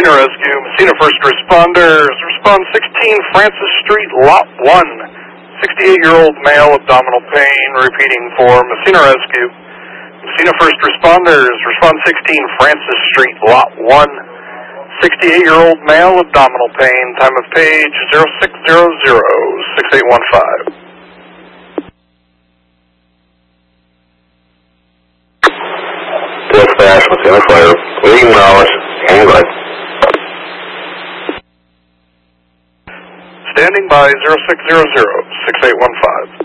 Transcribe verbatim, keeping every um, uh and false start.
Messina Rescue, Messina First Responders, respond sixteen Francis Street, Lot one. sixty-eight-year-old male, abdominal pain, repeating for Messina Rescue. Messina First Responders, respond sixteen Francis Street, Lot one. sixty-eight-year-old male, abdominal pain, time of page zero six zero zero, six eight one five. Dispatch, Messina Fire, leading hours, hang by. Standing by zero six zero zero, six eight one five.